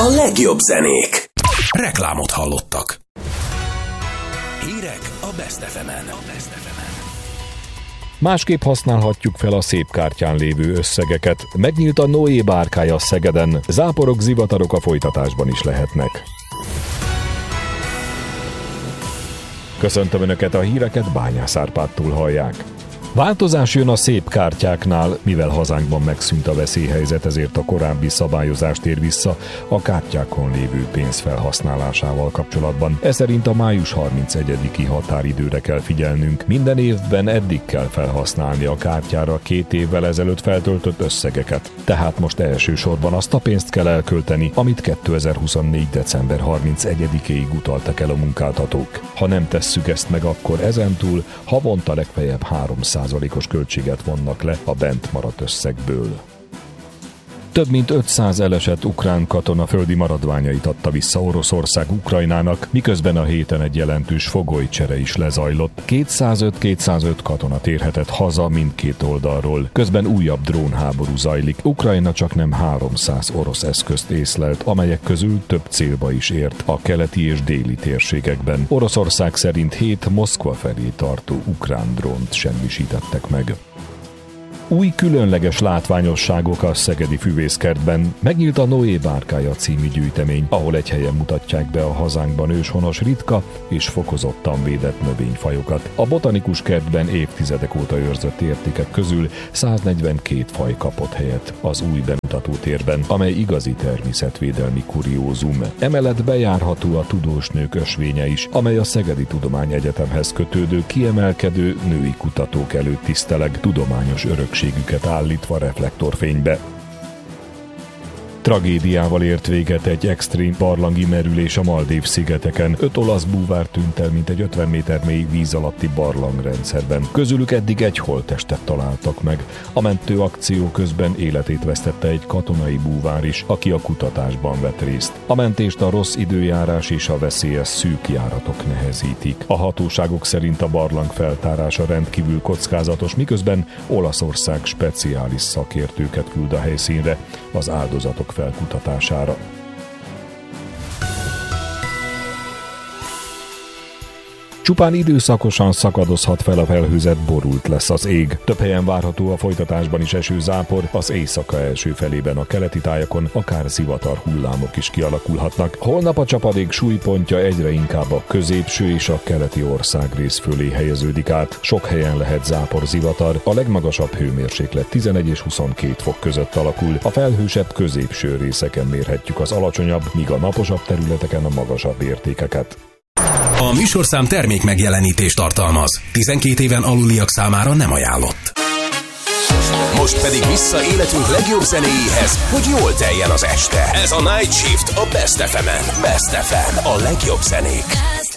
A legjobb zenék. Reklámot hallottak. Hírek a Best FM-en. Másképp használhatjuk fel a szép kártyán lévő összegeket. Megnyílt a Noé bárkája Szegeden. Záporok, zivatarok a folytatásban is lehetnek. Köszöntöm Önöket, a híreket Bányász Árpádtól hallják. Változás jön a szép kártyáknál, mivel hazánkban megszűnt a veszélyhelyzet, ezért a korábbi szabályozás tér vissza a kártyákon lévő pénz felhasználásával kapcsolatban. Ez szerint a május 31-i határidőre kell figyelnünk. Minden évben eddig kell felhasználni a kártyára 2 évvel ezelőtt feltöltött összegeket. Tehát most elsősorban azt a pénzt kell elkölteni, amit 2024. december 31-ig utaltak el a munkáltatók. Ha nem tesszük ezt meg, akkor ezentúl havonta legfeljebb 3%-os költséget vonnak le a bent maradt összegből. Több mint 500 elesett ukrán katona földi maradványait adta vissza Oroszország Ukrajnának, miközben a héten egy jelentős fogolycsere is lezajlott. 205 katona térhetett haza mindkét oldalról. Közben újabb drónháború zajlik. Ukrajna csaknem 300 orosz eszközt észlelt, amelyek közül több célba is ért a keleti és déli térségekben. Oroszország szerint 7 Moszkva felé tartó ukrán drónt semmisítettek meg. Új különleges látványosságok a szegedi füvészkertben. Megnyílt a Noé bárkája című gyűjtemény, ahol egy helyen mutatják be a hazánkban őshonos ritka és fokozottan védett növényfajokat. A botanikus kertben évtizedek óta őrzött értékek közül 142 faj kapott helyet az új bemutatótérben, amely igazi természetvédelmi kuriózum. Emellett bejárható a tudósnők ösvénye is, amely a Szegedi Tudományegyetemhez kötődő kiemelkedő női kutatók előtt tiszteleg, tudományos örökségüket állítva reflektorfénybe. Tragédiával ért véget egy extrém barlangi merülés a Maldív-szigeteken. 5 olasz búvár tűnt el, mint egy 50 méter mély víz alatti barlangrendszerben. Közülük eddig egy holttestet találtak meg. A mentő akció közben életét vesztette egy katonai búvár is, aki a kutatásban vett részt. A mentést a rossz időjárás és a veszélyes szűk járatok nehezítik. A hatóságok szerint a barlang feltárása rendkívül kockázatos, miközben Olaszország speciális szakértőket küld a helyszínre az áldozatok felkutatására. Csupán időszakosan szakadozhat fel a felhőzet, borult lesz az ég. Több helyen várható a folytatásban is esőzápor, az éjszaka első felében a keleti tájakon akár zivatar hullámok is kialakulhatnak. Holnap a csapadék súlypontja egyre inkább a középső és a keleti országrész fölé helyeződik át. Sok helyen lehet zápor, zivatar, a legmagasabb hőmérséklet 11 és 22 fok között alakul. A felhősebb középső részeken mérhetjük az alacsonyabb, míg a naposabb területeken a magasabb értékeket. A műsorszám termék megjelenítést tartalmaz. 12 éven aluliak számára nem ajánlott. Most pedig vissza életünk legjobb zenéjéhez, hogy jól teljen az este. Ez a Night Shift a Best FM-en. Best FM, a legjobb zenék.